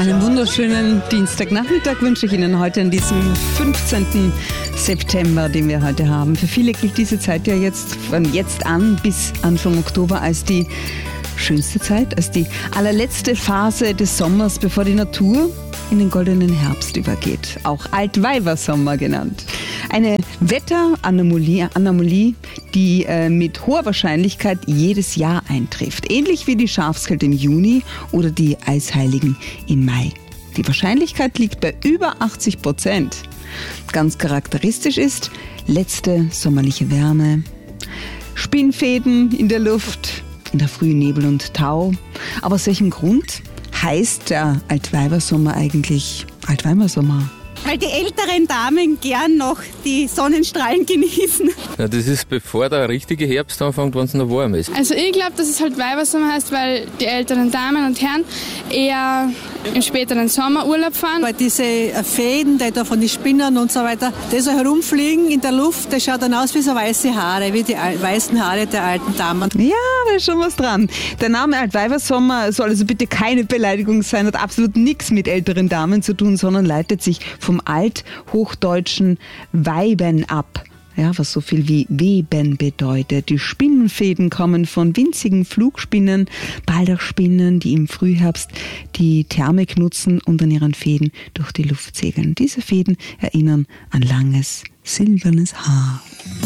Einen wunderschönen Dienstagnachmittag wünsche ich Ihnen heute an diesem 15. September, den wir heute haben. Für viele gilt diese Zeit ja jetzt von jetzt an bis Anfang Oktober als die schönste Zeit, als die allerletzte Phase des Sommers, bevor die Natur in den goldenen Herbst übergeht. Auch Altweibersommer genannt. Eine Wetteranomalie, die mit hoher Wahrscheinlichkeit jedes Jahr eintrifft. Ähnlich wie die Schafskälte im Juni oder die Eisheiligen im Mai. Die Wahrscheinlichkeit liegt bei über 80%. Ganz charakteristisch ist letzte sommerliche Wärme, Spinnfäden in der Luft, in der Früh Nebel und Tau. Aber aus welchem Grund heißt der Altweibersommer eigentlich Altweibersommer? Weil die älteren Damen gern noch die Sonnenstrahlen genießen. Ja, das ist bevor der richtige Herbst anfängt, wenn es noch warm ist. Also ich glaube, dass es halt Weibersommer heißt, weil die älteren Damen und Herren eher im späteren Sommer Urlaub fahren. Weil diese Fäden, die da von den Spinnern und so weiter, die so herumfliegen in der Luft, das schaut dann aus wie so weiße Haare, wie die weißen Haare der alten Damen. Ja, da ist schon was dran. Der Name Altweibersommer soll also bitte keine Beleidigung sein, hat absolut nichts mit älteren Damen zu tun, sondern leitet sich vom althochdeutschen Weiben ab. Ja, was so viel wie Weben bedeutet. Die Spinnenfäden kommen von winzigen Flugspinnen, Baldachspinnen, die im Frühherbst die Thermik nutzen und an ihren Fäden durch die Luft segeln. Diese Fäden erinnern an langes, silbernes Haar.